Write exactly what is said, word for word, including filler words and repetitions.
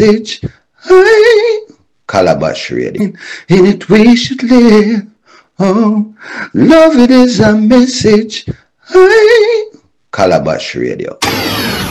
message. Hey, Calabash Radio. In it we should live. Oh, love it is a message. Hey, Calabash Radio.